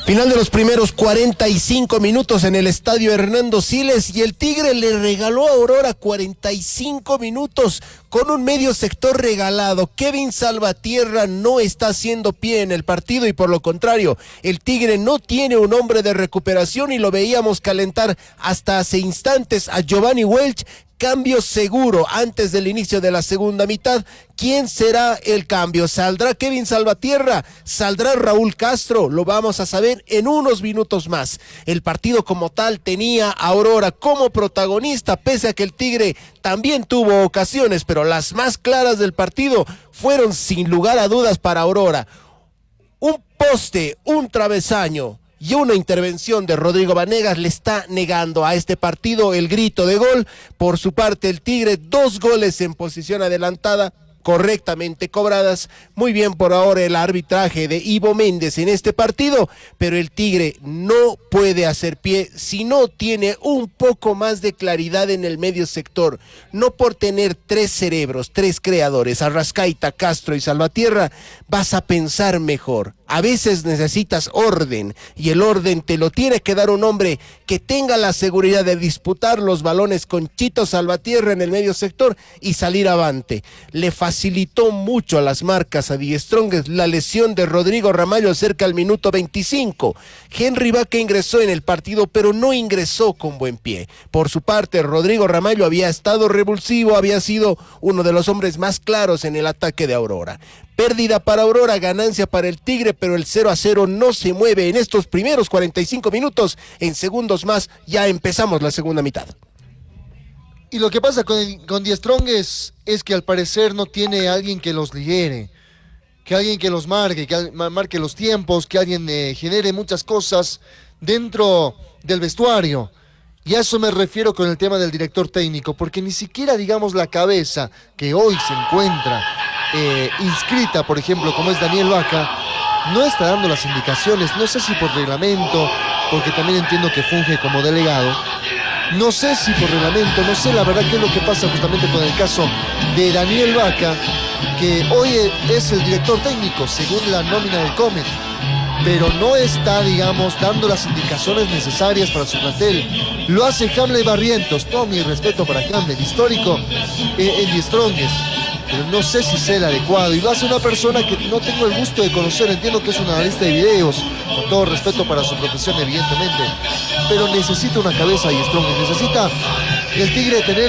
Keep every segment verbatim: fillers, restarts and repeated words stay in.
Final de los primeros cuarenta y cinco minutos en el estadio Hernando Siles y el Tigre le regaló a Aurora cuarenta y cinco minutos con un medio sector regalado. Kevin Salvatierra no está haciendo pie en el partido y por lo contrario, el Tigre no tiene un hombre de recuperación y lo veíamos calentar hasta hace instantes a Giovanni Welch. Cambio seguro antes del inicio de la segunda mitad. ¿Quién será el cambio? ¿Saldrá Kevin Salvatierra? ¿Saldrá Raúl Castro? Lo vamos a saber en unos minutos más. El partido como tal tenía a Aurora como protagonista, pese a que el Tigre también tuvo ocasiones, pero las más claras del partido fueron sin lugar a dudas para Aurora. Un poste, un travesaño y una intervención de Rodrigo Vanegas le está negando a este partido el grito de gol. Por su parte, el Tigre, dos goles en posición adelantada, correctamente cobradas. Muy bien por ahora el arbitraje de Ivo Méndez en este partido, pero el Tigre no puede hacer pie si no tiene un poco más de claridad en el medio sector. No por tener tres cerebros, tres creadores, Arrascaita, Castro y Salvatierra, vas a pensar mejor. A veces necesitas orden y el orden te lo tiene que dar un hombre que tenga la seguridad de disputar los balones con Chito Salvatierra en el medio sector y salir avante. Le facilitó mucho las marcas a Die Strongest la lesión de Rodrigo Ramallo cerca al minuto veinticinco. Henry Vaca ingresó en el partido, pero no ingresó con buen pie. Por su parte, Rodrigo Ramallo había estado revulsivo, había sido uno de los hombres más claros en el ataque de Aurora. Pérdida para Aurora, ganancia para el Tigre, pero el cero a cero no se mueve en estos primeros cuarenta y cinco minutos. En segundos más ya empezamos la segunda mitad. Y lo que pasa con, con Die Strongest es que al parecer no tiene alguien que los lidere, que alguien que los marque, que marque los tiempos, que alguien eh, genere muchas cosas dentro del vestuario. Y a eso me refiero con el tema del director técnico, porque ni siquiera, digamos, la cabeza que hoy se encuentra eh, inscrita, por ejemplo, como es Daniel Vaca, no está dando las indicaciones. No sé si por reglamento, porque también entiendo que funge como delegado. No sé si por reglamento, no sé la verdad qué es lo que pasa justamente con el caso de Daniel Vaca, que hoy es el director técnico, según la nómina del Comet, pero no está, digamos, dando las indicaciones necesarias para su plantel. Lo hace Hamlet Barrientos, todo mi respeto para Hamlet, histórico eh, en Die Strongest, pero no sé si sea el adecuado, y lo hace una persona que no tengo el gusto de conocer. Entiendo que es un analista de videos, con todo respeto para su profesión evidentemente, pero necesita una cabeza Die Strongest, necesita el Tigre tener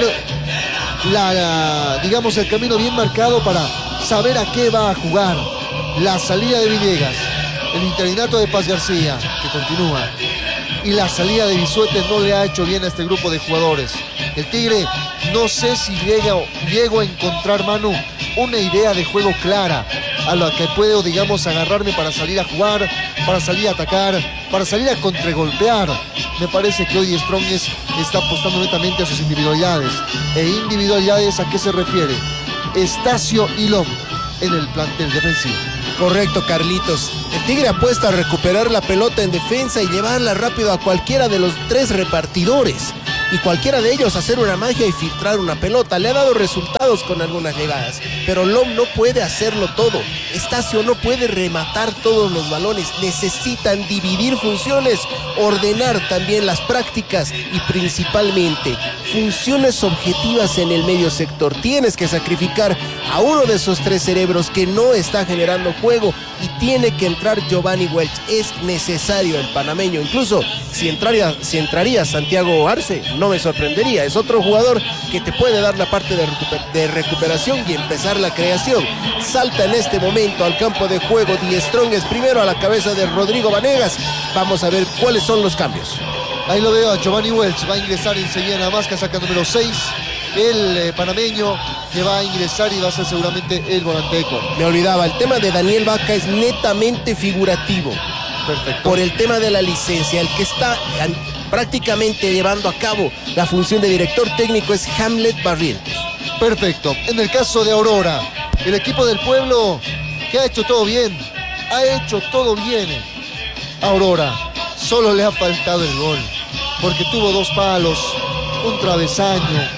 la, la, digamos, el camino bien marcado para saber a qué va a jugar. La salida de Villegas, el interinato de Paz García, que continúa, y la salida de Bisuete no le ha hecho bien a este grupo de jugadores. El Tigre, no sé si llega, llego a encontrar, Manu, una idea de juego clara a la que puedo, digamos, agarrarme para salir a jugar, para salir a atacar, para salir a contragolpear. Me parece que hoy Strongest está apostando netamente a sus individualidades. ¿E individualidades a qué se refiere? Estacio y Lom en el plantel defensivo. Correcto, Carlitos. El Tigre apuesta a recuperar la pelota en defensa y llevarla rápido a cualquiera de los tres repartidores. Y cualquiera de ellos hacer una magia y filtrar una pelota. Le ha dado resultados con algunas llegadas, pero Lom no puede hacerlo todo. Estacio no puede rematar todos los balones. Necesitan dividir funciones, ordenar también las prácticas y principalmente funciones objetivas en el medio sector. Tienes que sacrificar a uno de esos tres cerebros que no está generando juego y tiene que entrar Giovanni Welch. Es necesario el panameño. Incluso si entraría, si entraría Santiago Arce, no me sorprendería. Es otro jugador que te puede dar la parte de, recuper- de recuperación y empezar la creación. Salta en este momento al campo de juego Die Strongest, primero a la cabeza de Rodrigo Vanegas. Vamos a ver cuáles son los cambios. Ahí lo veo a Giovanni Welch, va a ingresar enseguida nada más, casaca número seis, el eh, panameño que va a ingresar y va a ser seguramente el volante de corte. Me olvidaba, el tema de Daniel Vaca es netamente figurativo. Perfecto. Por el tema de la licencia, el que está prácticamente llevando a cabo la función de director técnico es Hamlet Barrientos. Perfecto. En el caso de Aurora, el equipo del pueblo que ha hecho todo bien, ha hecho todo bien. Aurora, solo le ha faltado el gol, porque tuvo dos palos, un travesaño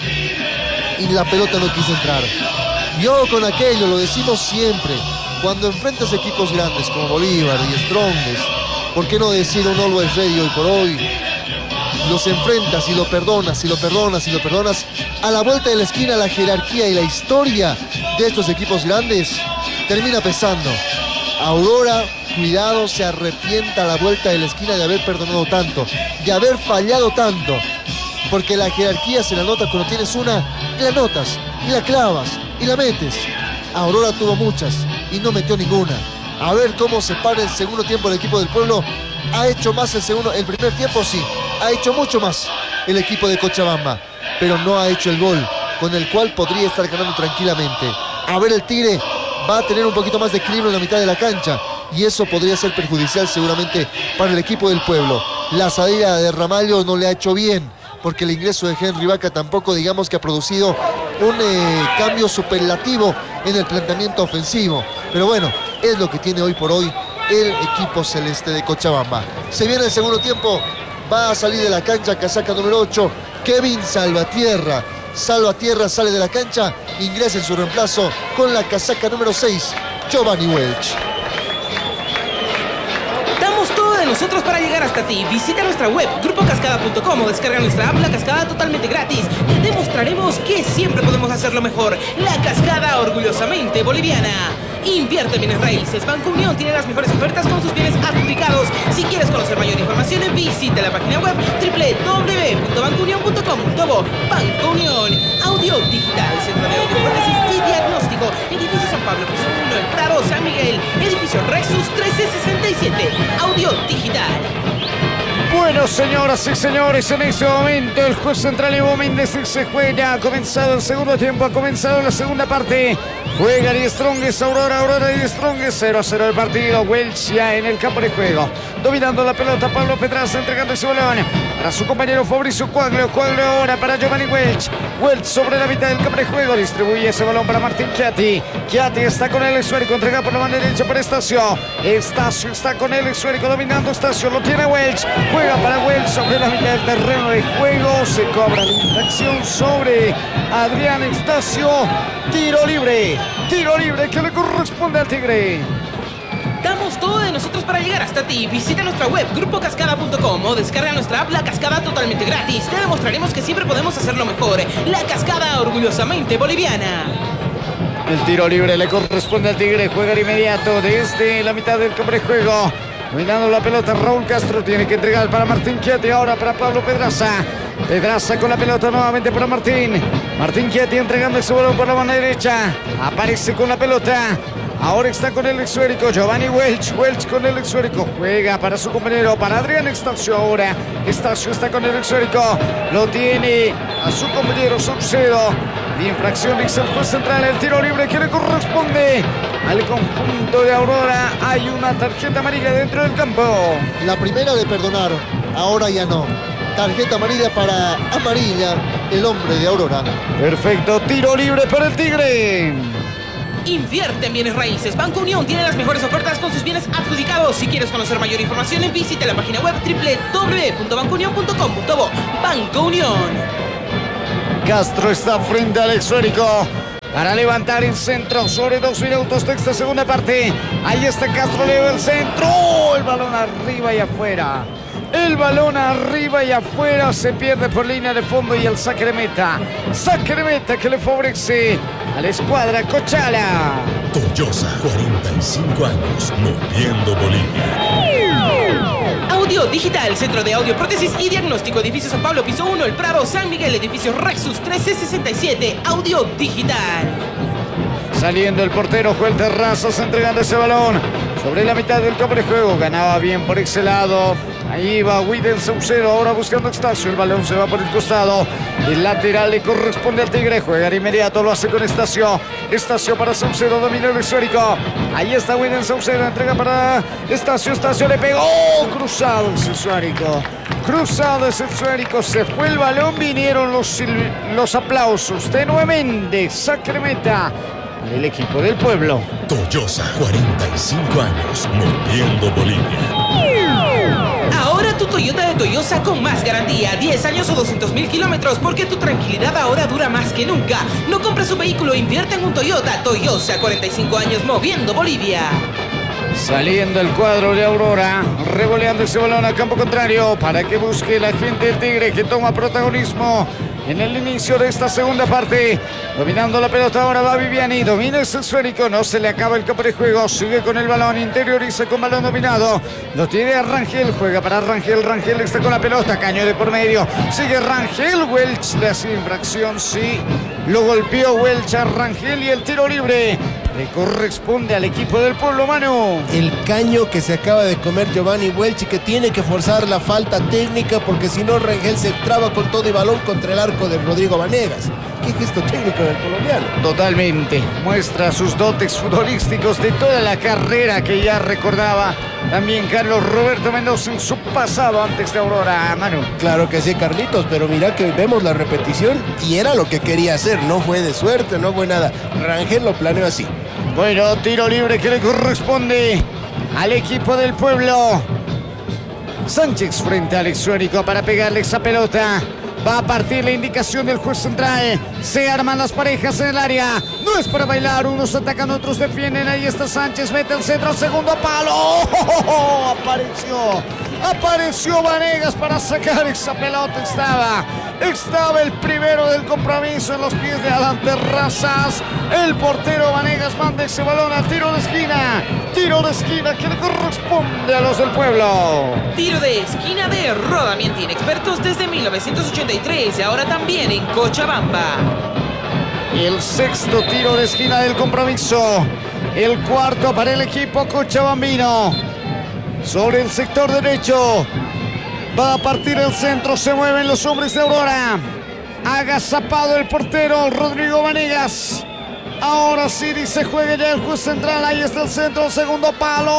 y la pelota no quiso entrar. Yo con aquello, lo decimos siempre, cuando enfrentas equipos grandes como Bolívar y Strongest, ¿por qué no decir un always ready hoy por hoy? Los enfrentas y lo perdonas, y lo perdonas, y lo perdonas. A la vuelta de la esquina, la jerarquía y la historia de estos equipos grandes termina pesando. Aurora, cuidado, se arrepienta a la vuelta de la esquina de haber perdonado tanto, de haber fallado tanto. Porque la jerarquía se la nota cuando tienes una, y la notas, y la clavas, y la metes. Aurora tuvo muchas, y no metió ninguna. A ver cómo se para el segundo tiempo el equipo del pueblo. Ha hecho más el segundo, el primer tiempo sí, ha hecho mucho más el equipo de Cochabamba, pero no ha hecho el gol con el cual podría estar ganando tranquilamente. A ver, el Tigre va a tener un poquito más de equilibrio en la mitad de la cancha y eso podría ser perjudicial seguramente para el equipo del pueblo. La salida de Ramalho no le ha hecho bien, porque el ingreso de Henry Vaca tampoco, digamos, que ha producido un eh, cambio superlativo en el planteamiento ofensivo. Pero bueno, es lo que tiene hoy por hoy el equipo celeste de Cochabamba. Se viene el segundo tiempo, va a salir de la cancha casaca número ocho, Kevin Salvatierra. Salvatierra sale de la cancha, ingresa en su reemplazo con la casaca número seis, Giovanni Welch. De nosotros para llegar hasta ti. Visita nuestra web grupo cascada punto com o descarga nuestra app La Cascada totalmente gratis. Te demostraremos que siempre podemos hacerlo mejor. La Cascada, orgullosamente boliviana. Invierte en bienes raíces. Banco Unión tiene las mejores ofertas con sus bienes adjudicados. Si quieres conocer mayor información, visita la página web doble u doble u doble u punto banco unión punto com punto bo. Banco Unión. Audio Digital, Centro de Audio, Prótesis y Diagnóstico. Edificio San Pablo, piso uno, El Prado, San Miguel. Edificio Rexus trece sesenta y siete. Audio Digital. Bueno, señoras y señores, en este momento el juez central Evo Méndez se juega. Ha comenzado el segundo tiempo, ha comenzado la segunda parte. Juega Die Strongest, Aurora, Aurora Die Strongest, cero a cero el partido. Welch ya en el campo de juego, dominando la pelota, Pablo Pedraza entregando ese balón para su compañero Fabricio Cuaglio. Cuaglio ahora para Giovanni Welch. Welch sobre la mitad del campo de juego, distribuye ese balón para Martín Chiatti. Chiatti está con el esférico, entrega por la banda derecha para Estacio. Estacio está con el esférico, dominando Estacio, lo tiene Welch. Juega para Welch sobre la mitad del terreno de juego. Se cobra la infracción sobre Adrián Estacio. Tiro libre, tiro libre que le corresponde al Tigre. Damos todo de nosotros para llegar hasta ti. Visita nuestra web grupo cascada punto com o descarga nuestra app La Cascada totalmente gratis. Te demostraremos que siempre podemos hacerlo mejor. La Cascada, orgullosamente boliviana. El tiro libre le corresponde al Tigre. Juega de inmediato desde la mitad del campo de juego. Dominando la pelota, Raúl Castro tiene que entregar para Martín Chiatti, ahora para Pablo Pedraza. Pedraza con la pelota nuevamente para Martín. Martín Chiatti entregando ese balón por la mano derecha. Aparece con la pelota. Ahora está con el esférico Giovanni Welch. Welch con el esférico. Juega para su compañero, para Adrián Estacio ahora. Estacio está con el esférico. Lo tiene a su compañero Saucedo. De infracción dice el juez central. El tiro libre que le corresponde al conjunto de Aurora. Hay una tarjeta amarilla dentro del campo. La primera le perdonaron, ahora ya no. Tarjeta amarilla para Amarilla, el hombre de Aurora. Perfecto, tiro libre para el Tigre. Invierte en bienes raíces. Banco Unión tiene las mejores ofertas con sus bienes adjudicados. Si quieres conocer mayor información, visita la página web doble u doble u doble u punto banco unión punto com punto bo. Banco Unión. Castro está frente al esférico para levantar el centro sobre dos minutos de esta segunda parte. Ahí está Castro, leva el centro. ¡Oh! El balón arriba y afuera. El balón arriba y afuera, se pierde por línea de fondo y el saque de meta. Saque de meta que le favorece a la escuadra Cochala. Toyosa, cuarenta y cinco años, moviendo Bolivia. Audio Digital, Centro de Audio, Prótesis y Diagnóstico. Edificio San Pablo, piso uno, El Prado, San Miguel. Edificio Rexus trece sesenta y siete. Audio Digital. Saliendo el portero Joel Terrazas, entregando ese balón sobre la mitad del campo de juego. Ganaba bien por ese lado. Ahí va Widel Saucedo, ahora buscando Estacio. El balón se va por el costado. El lateral le corresponde al Tigre. Juega de inmediato, lo hace con Estacio. Estacio para Saucedo, domina el histórico. Ahí está Widel Saucedo, entrega para Estacio. Estacio le pegó. ¡Oh! Cruzado ese histórico. Cruzado ese histórico. Se fue el balón, vinieron los, los aplausos. Tenuemente, saque de meta el equipo del pueblo. Toyosa, cuarenta y cinco años, moviendo Bolivia. Ahora tu Toyota de Toyosa con más garantía, diez años o doscientos mil kilómetros, porque tu tranquilidad ahora dura más que nunca. No compres un vehículo, invierte en un Toyota. Toyosa, cuarenta y cinco años, moviendo Bolivia. Saliendo el cuadro de Aurora, revoleando ese balón al campo contrario para que busque la gente del Tigre que toma protagonismo en el inicio de esta segunda parte. Dominando la pelota ahora va Viviani, domina ese esférico, no se le acaba el campo de juego, sigue con el balón, interioriza con balón dominado, lo tiene Rangel, juega para Rangel, Rangel está con la pelota, Caño de por medio, sigue Rangel, Welch le hace infracción, sí, lo golpeó Welch a Rangel y el tiro libre le corresponde al equipo del pueblo, Manu. El caño que se acaba de comer Giovanni Welch y que tiene que forzar la falta técnica porque si no Rangel se traba con todo y balón contra el arco de Rodrigo Vanegas. Qué gesto técnico del colombiano. Totalmente, muestra sus dotes futbolísticos de toda la carrera que ya recordaba también Carlos Roberto Mendoza en su pasado antes de Aurora, Manu. Claro que sí, Carlitos, pero mira que vemos la repetición y era lo que quería hacer, no fue de suerte, no fue nada. Rangel lo planeó así. Bueno, tiro libre que le corresponde al equipo del pueblo. Sánchez frente a Alex Suérico para pegarle esa pelota. Va a partir la indicación del juez central. Se arman las parejas en el área. No es para bailar. Unos atacan, otros defienden. Ahí está Sánchez. Mete el centro. Segundo palo. ¡Oh, oh, oh! Apareció. Apareció Vanegas para sacar esa pelota. Estaba. Estaba el primero del compromiso en los pies de Alan Terrazas. El portero Vanegas manda ese balón al tiro de esquina. Tiro de esquina que le corresponde a los del pueblo. Tiro de esquina de Rodamientin, expertos desde mil novecientos ochenta y tres y ahora también en Cochabamba. El sexto tiro de esquina del compromiso. El cuarto para el equipo cochabambino. Sobre el sector derecho. Va a partir el centro, se mueven los hombres de Aurora. Agazapado el portero Rodrigo Vanegas. Ahora sí dice juegue ya el juez central. Ahí está el centro, segundo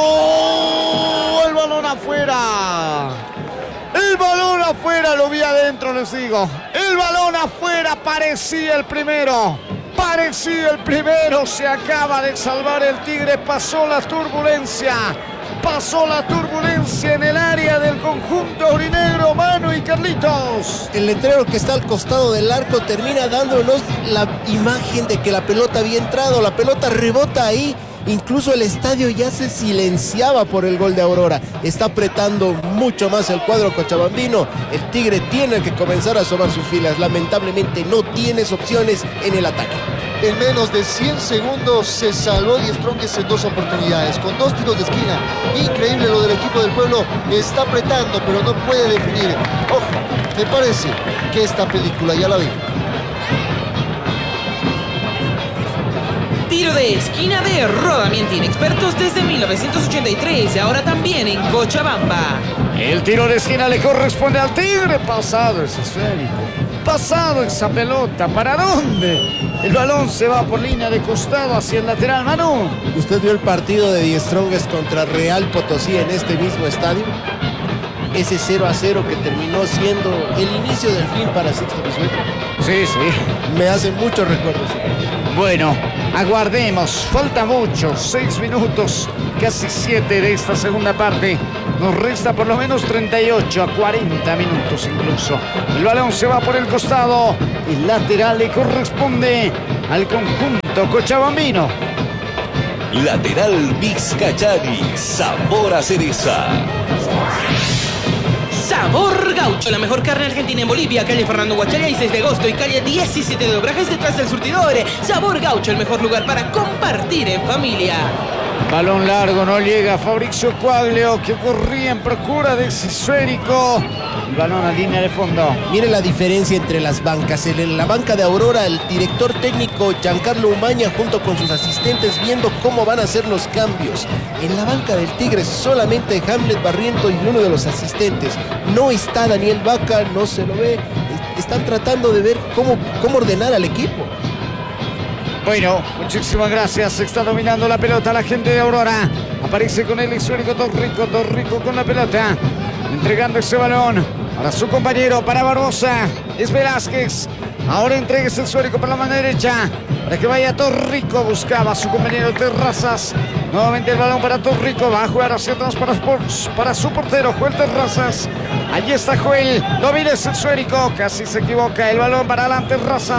palo. El balón afuera. El balón afuera, lo vi adentro, les digo. El balón afuera, parecía el primero. Parecía el primero. Se acaba de salvar el Tigre. Pasó la turbulencia. Pasó la turbulencia en el área del conjunto aurinegro, Manu y Carlitos. El letrero que está al costado del arco termina dándonos la imagen de que la pelota había entrado. La pelota rebota ahí. Incluso el estadio ya se silenciaba por el gol de Aurora. Está apretando mucho más el cuadro cochabambino. El Tigre tiene que comenzar a asomar sus filas. Lamentablemente no tienes opciones en el ataque. En menos de cien segundos se salvó Die Strongest en dos oportunidades, con dos tiros de esquina. Increíble lo del equipo del pueblo. Está apretando, pero no puede definir. Ojo, me parece que esta película ya la vi. Tiro de esquina de Rodamientin, expertos desde mil novecientos ochenta y tres y ahora también en Cochabamba. El tiro de esquina le corresponde al Tigre. Pasado ese esférico. Pasado esa pelota. ¿Para dónde? El balón se va por línea de costado hacia el lateral, Manu. ¿Usted vio el partido de Die Strongest contra Real Potosí en este mismo estadio? Ese cero a cero que terminó siendo el inicio del fin para Sixto Bisueto. Sí, sí. Me hace muchos recuerdos. Bueno, aguardemos. Falta mucho. Seis minutos, casi siete de esta segunda parte. Nos resta por lo menos treinta y ocho a cuarenta minutos incluso. El balón se va por el costado. El lateral le corresponde al conjunto cochabambino. Lateral Vizcachani, sabor a cereza. Sabor Gaucho, la mejor carne argentina en Bolivia, calle Fernando Guacharia y seis de agosto y calle diecisiete de Obrajes detrás del surtidor. Sabor Gaucho, el mejor lugar para compartir en familia. Balón largo, no llega Fabricio Cuaglio, que corría en procura de ese esférico. El balón a línea de fondo. Mire la diferencia entre las bancas. En la banca de Aurora, el director técnico Giancarlo Umaña junto con sus asistentes viendo cómo van a ser los cambios. En la banca del Tigre solamente Hamlet Barriento y uno de los asistentes. No está Daniel Vaca, no se lo ve. Están tratando de ver cómo, cómo ordenar al equipo. Bueno, muchísimas gracias. Está dominando la pelota la gente de Aurora. Aparece con el esférico Torrico, Torrico con la pelota. Entregando ese balón para su compañero, para Barbosa. Es Velázquez. Ahora entrega ese esférico por la mano derecha para que vaya Torrico. Buscaba a su compañero Terrazas. Nuevamente el balón para Torrico. Va a jugar hacia atrás para, para su portero, Joel Terrazas. Allí está Joel. Domina ese esférico. Casi se equivoca. El balón para adelante Terrazas.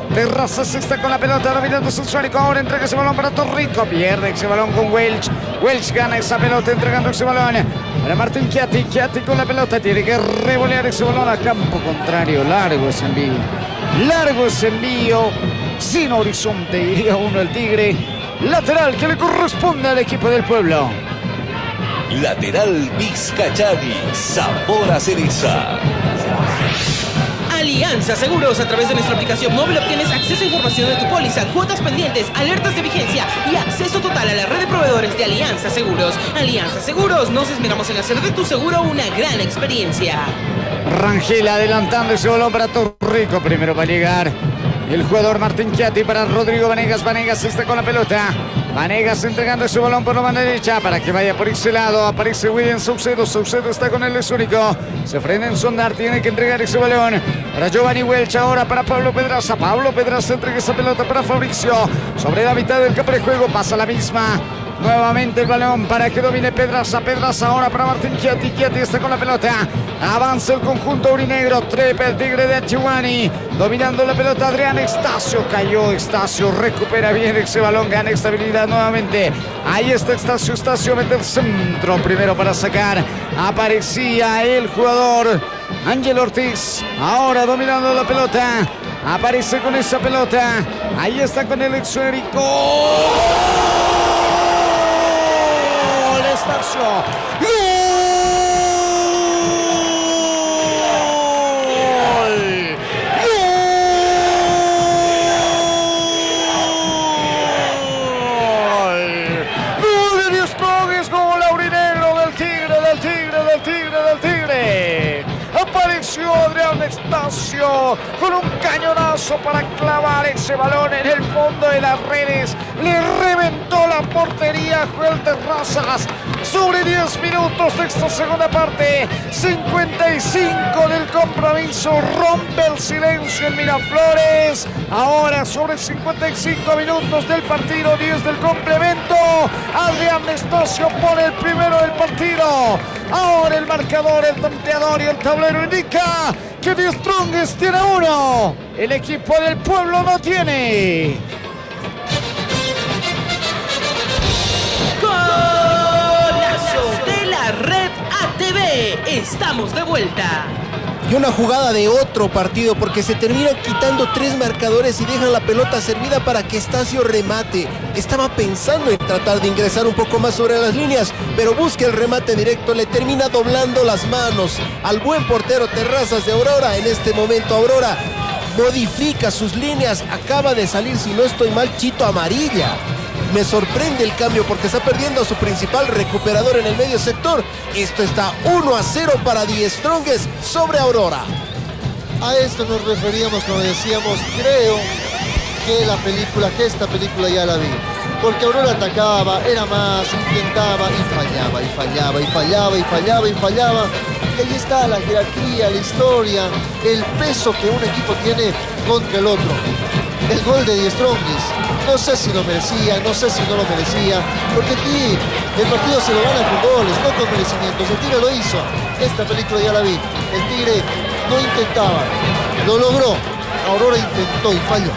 Terrazas está con la pelota, dominando su suánico. Ahora entrega ese balón para Torrico. Pierde ese balón con Welch. Welch gana esa pelota entregando ese balón para Martín Chiatti. Chiatti con la pelota. Tiene que revolear ese balón a campo contrario. Largo ese envío. Largo ese envío. Sin horizonte, diría uno el Tigre. Lateral que le corresponde al equipo del pueblo. Lateral Vizcachani, sabor a cereza. Alianza Seguros. A través de nuestra aplicación móvil obtienes acceso a información de tu póliza, cuotas pendientes, alertas de vigencia y acceso total a la red de proveedores de Alianza Seguros. Alianza Seguros, nos esmeramos en hacer de tu seguro una gran experiencia. Rangel adelantando ese balón para Torrico. Primero va a llegar el jugador Martín Chiatti para Rodrigo Vanegas. Vanegas está con la pelota. Vanegas entregando ese balón por la mano derecha para que vaya por ese lado. Aparece William Saucedo. Saucedo está con el Lesúnico. Se frena en Sondar. Tiene que entregar ese balón para Giovanni Welch. Ahora para Pablo Pedraza. Pablo Pedraza entrega esa pelota para Fabricio. Sobre la mitad del campo de juego. Pasa la misma. Nuevamente el balón para que domine Pedraza. Pedraza ahora para Martín Chiatti. Chiatti está con la pelota. Avanza el conjunto aurinegro. Trepa el Tigre de Chihuani. Dominando la pelota Adrián Estacio. Cayó Estacio. Recupera bien ese balón. Gana estabilidad nuevamente. Ahí está Estacio. Estacio mete el centro. Primero para sacar. Aparecía el jugador Ángel Ortiz. Ahora dominando la pelota. Aparece con esa pelota. Ahí está con el Exuerico. Estacio. ¡Gol! ¡Gol! ¡Gol de Dios Togues! ¡Gol aurinegro del Tigre, del Tigre, del Tigre, del Tigre! Apareció Adrián Estacio con un cañonazo para clavar ese balón en el fondo de las redes. Le reventó la portería a Joel Terrazas. Sobre diez minutos de esta segunda parte, cincuenta y cinco del compromiso, rompe el silencio en Miraflores. Ahora sobre cincuenta y cinco minutos del partido, diez del complemento, Adrián Estacio pone el primero del partido. Ahora el marcador, el tanteador y el tablero indica que The Strongest tiene uno, el equipo del pueblo no tiene. Red A T V, estamos de vuelta. Y una jugada de otro partido porque se terminan quitando tres marcadores y dejan la pelota servida para que Estacio remate. Estaba pensando en tratar de ingresar un poco más sobre las líneas, pero busca el remate directo, le termina doblando las manos al buen portero Terrazas de Aurora. En este momento Aurora modifica sus líneas, acaba de salir, si no estoy mal, Chito Amarilla. Me sorprende el cambio porque está perdiendo a su principal recuperador en el medio sector. Esto está uno a cero para The Strongest sobre Aurora. A esto nos referíamos cuando decíamos, creo que la película, que esta película ya la vi. Porque Aurora atacaba, era más, intentaba y fallaba, y fallaba, y fallaba, y fallaba, y fallaba. Y ahí está la jerarquía, la historia, el peso que un equipo tiene contra el otro. El gol de The Strongest, no sé si lo merecía, no sé si no lo merecía, porque aquí el partido se lo gana con goles, no con merecimientos. El Tigre lo hizo, esta película ya la vi. El Tigre no intentaba, lo logró. Aurora intentó y falló.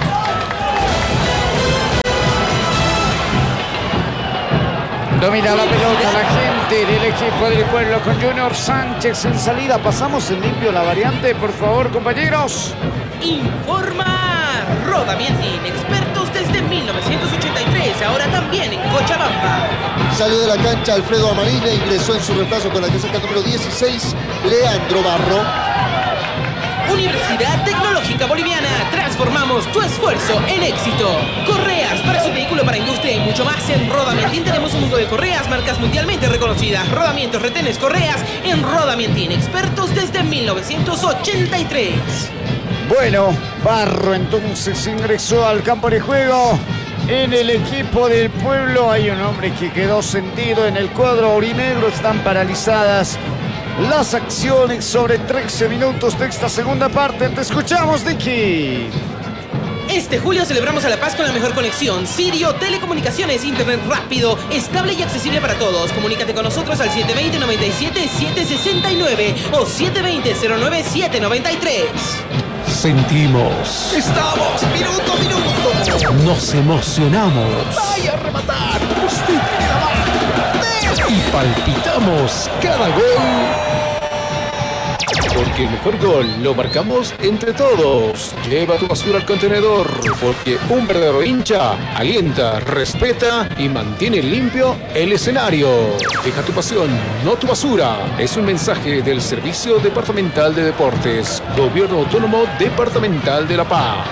Domina la pelota la gente del equipo del pueblo con Junior Sánchez en salida. Pasamos en limpio la variante, por favor, compañeros. Informa Rodamientin, expertos desde mil novecientos ochenta y tres, ahora también en Cochabamba. Salió de la cancha Alfredo Amarilla, ingresó en su reemplazo con la casaca número dieciséis, Leandro Barro. Universidad Tecnológica Boliviana, transformamos tu esfuerzo en éxito. Correas para su vehículo, para industria y mucho más. En Rodamientin tenemos un mundo de correas, marcas mundialmente reconocidas. Rodamientos, retenes, correas en Rodamientin, expertos desde mil novecientos ochenta y tres. Bueno, Barro entonces ingresó al campo de juego. En el equipo del pueblo hay un hombre que quedó sentido. En el cuadro aurinegro están paralizadas las acciones sobre trece minutos de esta segunda parte. Te escuchamos, Dicky. Este julio celebramos a La Paz con la mejor conexión. Sirio Telecomunicaciones, internet rápido, estable y accesible para todos. Comunícate con nosotros al siete dos cero, nueve siete, siete seis nueve o siete dos cero, cero nueve siete nueve tres. sentimos. Estamos minuto a minuto. Nos emocionamos. Vaya a rematar. Usted tiene la mano. Y palpitamos cada gol. Porque el mejor gol lo marcamos entre todos. Lleva tu basura al contenedor, porque un verdadero hincha alienta, respeta y mantiene limpio el escenario. Deja tu pasión, no tu basura. Es un mensaje del Servicio Departamental de Deportes, Gobierno Autónomo Departamental de La Paz.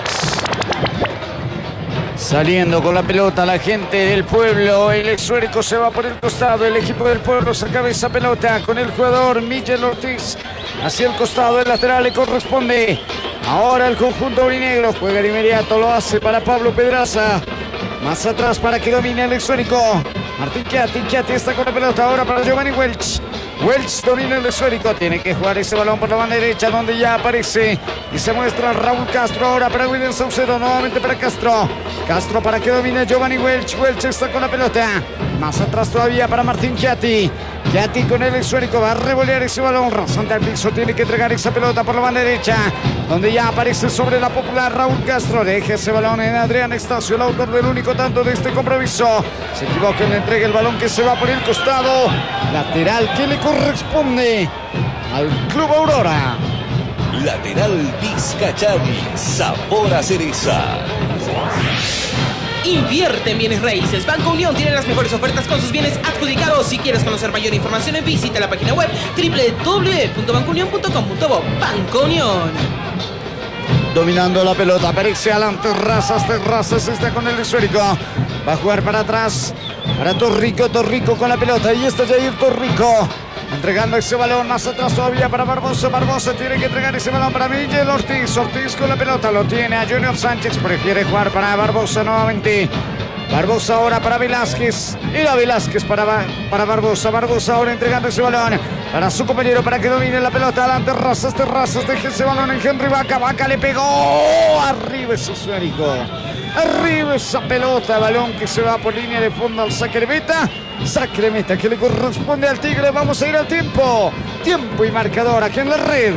Saliendo con la pelota la gente del pueblo, el Exuérico se va por el costado, el equipo del pueblo saca esa pelota con el jugador Miguel Ortiz hacia el costado, el lateral le corresponde ahora el conjunto aurinegro, juega de inmediato, lo hace para Pablo Pedraza, más atrás para que domine el Exuérico, Martín Chiatti, Chiatti está con la pelota ahora para Giovanni Welch. Welch domina el esférico, tiene que jugar ese balón por la banda derecha donde ya aparece y se muestra Raúl Castro ahora para William Saucedo, nuevamente para Castro. Castro para que domine Giovanni Welch, Welch está con la pelota, más atrás todavía para Martín Chiatti. Chiatti con el esférico va a revolear ese balón, rasante al piso, tiene que entregar esa pelota por la banda derecha donde ya aparece sobre la popular Raúl Castro, deja ese balón en Adrián Estacio, el autor del único tanto de este compromiso. Se equivoca, le entrega el balón que se va por el costado, lateral que le corresponde al Club Aurora. Lateral Vizcachani, sabor a cereza. Invierte en bienes raíces. Banco Unión tiene las mejores ofertas con sus bienes adjudicados. Si quieres conocer mayor información, visita la página web doble u doble u doble u punto banco unión punto com punto bo. Banco Unión. Dominando la pelota, aparece Alan Terrazas, Terrazas está con el esférico. Va a jugar para atrás, para Torrico, Torrico con la pelota. Y está Jair Torrico, entregando ese balón más atrás todavía para Barbosa. Barbosa tiene que entregar ese balón para Miguel Ortiz. Ortiz con la pelota, lo tiene a Junior Sánchez. Prefiere jugar para Barbosa nuevamente. Barbosa ahora para Velázquez. Era Velázquez para, para Barbosa. Barbosa ahora entregando ese balón para su compañero para que domine la pelota. Alan Terrazas, Terrazas deja ese balón en Henry Vaca. Vaca le pegó. Arriba ese esférico. Arriba esa pelota, balón que se va por línea de fondo al saque de meta. Saque de meta que le corresponde al Tigre. Vamos a ir al tiempo. Tiempo y marcador aquí en la red.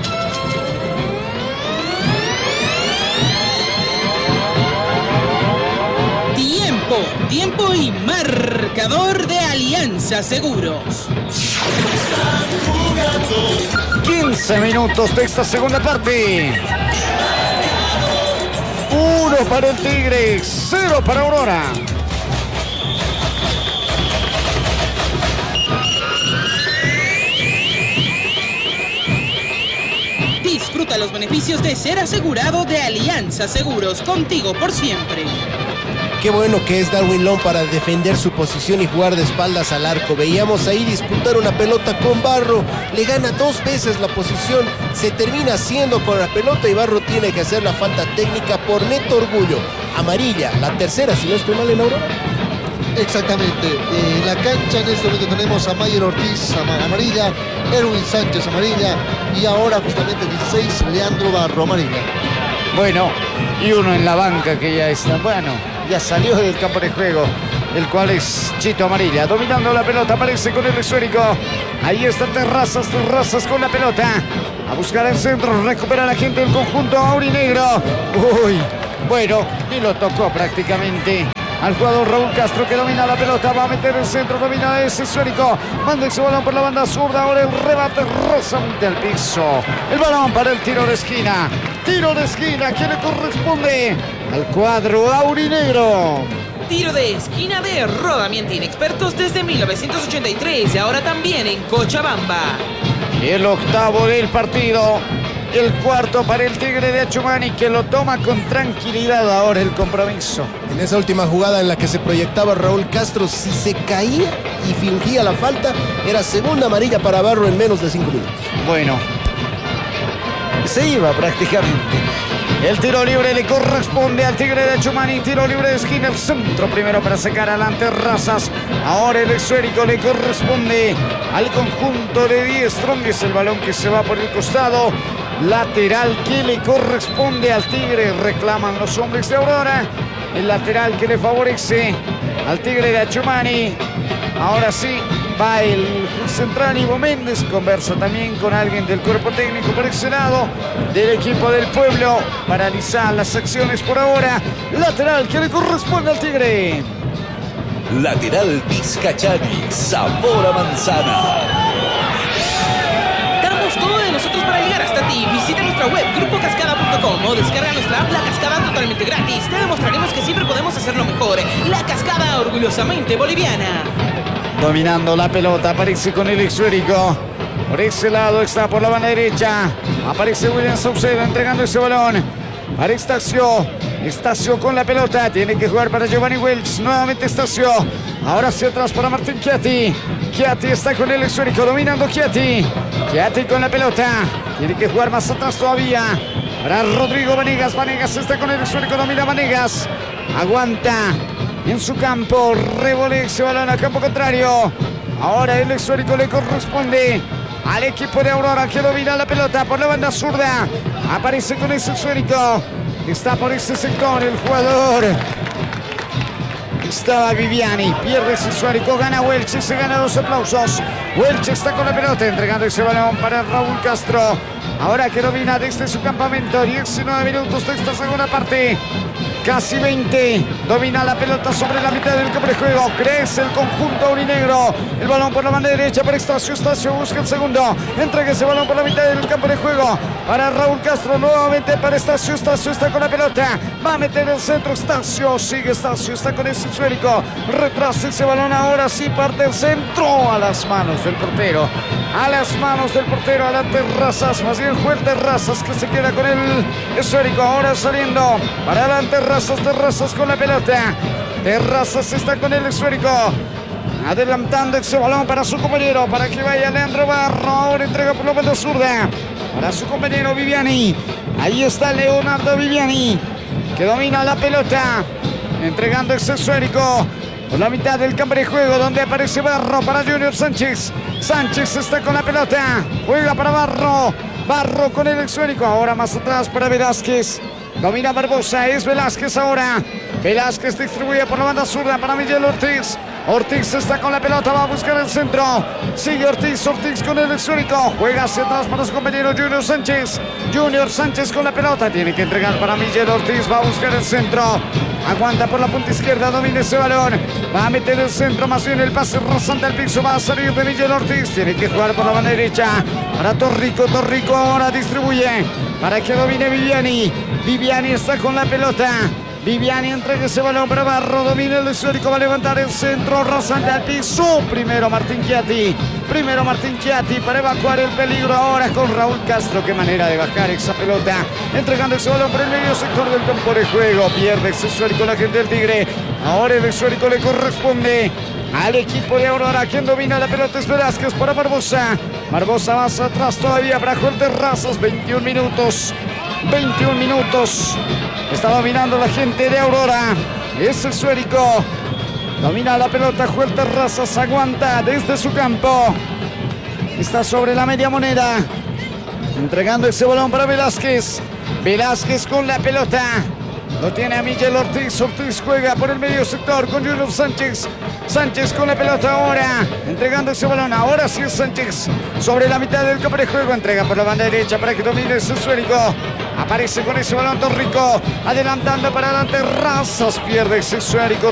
Tiempo, tiempo y marcador de Alianza Seguros. quince minutos de esta segunda parte. Uno para el Tigre, cero para Aurora. Disfruta los beneficios de ser asegurado de Alianza Seguros, contigo por siempre. Qué bueno que es Darwin Long para defender su posición y jugar de espaldas al arco. Veíamos ahí disputar una pelota con Barro, le gana dos veces la posición, se termina haciendo con la pelota y Barro tiene que hacer la falta técnica por neto orgullo. Amarilla, la tercera, si no estoy mal, en Aurora. Exactamente, eh, en la cancha en este momento tenemos a Mayer Ortiz amarilla, Erwin Sánchez amarilla y ahora justamente dieciséis, Leandro Barro amarilla. Bueno, y uno en la banca que ya está, bueno, ya salió del campo de juego, el cual es Chito Amarilla, dominando la pelota, aparece con el esférico, ahí está Terrazas, Terrazas con la pelota, a buscar el centro, recupera la gente del conjunto aurinegro, uy, bueno, y lo tocó prácticamente al jugador Raúl Castro que domina la pelota, va a meter el centro, domina ese esférico, manda ese balón por la banda zurda, ahora el rebate rozante al piso, el balón para el tiro de esquina, tiro de esquina que le corresponde al cuadro aurinegro. Tiro de esquina de Rodamientin, expertos desde mil novecientos ochenta y tres y ahora también en Cochabamba. Y el octavo del partido, el cuarto para el Tigre de Achumani que lo toma con tranquilidad ahora el compromiso. En esa última jugada en la que se proyectaba Raúl Castro, si se caía y fingía la falta, era segunda amarilla para Barro en menos de cinco minutos. Bueno, se iba prácticamente. El tiro libre le corresponde al Tigre de Achumani, tiro libre de esquina, el centro primero para sacar adelante Razas. Ahora el esférico le corresponde al conjunto de diez Strongest, el balón que se va por el costado. Lateral que le corresponde al Tigre, reclaman los hombres de Aurora. El lateral que le favorece al Tigre de Achumani. Ahora sí, Va el central Ivo Méndez, conversa también con alguien del cuerpo técnico por ese lado, del equipo del Pueblo, para analizar las acciones por ahora. Lateral que le corresponde al Tigre. Lateral Vizcachani, sabor a manzana. Damos todo de nosotros para llegar hasta ti. Visita nuestra web, grupo cascada punto com, o descarga nuestra app La Cascada totalmente gratis. Te demostraremos que siempre podemos hacerlo mejor. La Cascada, orgullosamente boliviana. Dominando la pelota, aparece con el esférico. Por ese lado está por la banda derecha. Aparece William Saucedo entregando ese balón para Estacio. Estacio con la pelota. Tiene que jugar para Giovanni Welch. Nuevamente Estacio. Ahora hacia atrás para Martín Chiatti. Chiatti está con el esférico. Dominando Chiatti. Chiatti con la pelota. Tiene que jugar más atrás todavía. Para Rodrigo Vanegas. Vanegas está con el esférico. Domina Vanegas. Aguanta en su campo. Revolea ese balón al campo contrario. Ahora el esférico le corresponde al equipo de Aurora, que domina la pelota por la banda zurda. Aparece con ese esférico. Está por ese sector el jugador. Estaba Viviani. Pierde ese esférico. Gana Welch. Se gana los aplausos. Welch está con la pelota entregando ese balón para Raúl Castro. Ahora que domina desde su campamento. diecinueve minutos de esta segunda parte. Casi veinte. Domina la pelota sobre la mitad del campo de juego. Crece el conjunto aurinegro. El balón por la banda derecha para Estacio. Estacio busca el segundo. Entrega ese balón por la mitad del campo de juego para Raúl Castro. Nuevamente para Estacio. Estacio está con la pelota. Va a meter el centro. Estacio. Sigue Estacio. Está con ese esférico. Retrasa ese balón. Ahora sí parte el centro. A las manos del portero. A las manos del portero. A las Terrazas. Más bien fue el Terrazas que se queda con el esférico. Ahora saliendo para adelante. Terrazas, Terrazas con la pelota. Terrazas está con el esférico. Adelantando ese balón para su compañero. Para que vaya Leandro Barro. Ahora entrega por la banda zurda para su compañero Viviani. Ahí está Leonardo Viviani, que domina la pelota. Entregando ese esférico por la mitad del campo de juego, donde aparece Barro para Junior Sánchez. Sánchez está con la pelota. Juega para Barro. Barro con el esférico. Ahora más atrás para Velázquez. Domina Barbosa, es Velázquez ahora. Velázquez distribuye por la banda zurda para Miguel Ortiz. Ortiz está con la pelota, va a buscar el centro. Sigue Ortiz, Ortiz con el esférico. Juega hacia atrás para su compañero Junior Sánchez. Junior Sánchez con la pelota, tiene que entregar para Miguel Ortiz, va a buscar el centro. Aguanta por la punta izquierda, domina ese balón. Va a meter el centro, más bien el pase rasante al piso. Va a salir de Miguel Ortiz, tiene que jugar por la banda derecha para Torrico. Torrico ahora distribuye para que domine Viviani. Viviani está con la pelota. Viviani entrega ese balón para Barro. Domina el esférico. Va a levantar el centro rasante al piso. Primero Martín Chiatti. Primero Martín Chiatti para evacuar el peligro. Ahora con Raúl Castro. Qué manera de bajar esa pelota. Entregando ese balón por el medio sector del campo de juego. Pierde ese esférico la gente del Tigre. Ahora el esférico le corresponde al equipo de Aurora. Quien domina la pelota es Velázquez para Barbosa. Barbosa más atrás todavía para Joel Terrazas. veintiún minutos. veintiún minutos. Está dominando la gente de Aurora. Es esférico. Domina la pelota. Joel Terrazas aguanta desde su campo. Está sobre la media moneda. Entregando ese balón para Velázquez. Velázquez con la pelota. Lo tiene a Miguel Ortiz. Ortiz juega por el medio sector con Junior Sánchez. Sánchez con la pelota ahora. Entregando ese balón. Ahora sí es Sánchez. Sobre la mitad del campo de juego. Entrega por la banda derecha para que domine ese esférico. Aparece con ese balón Torrico. Adelantando para adelante Razas. Pierde ese esférico.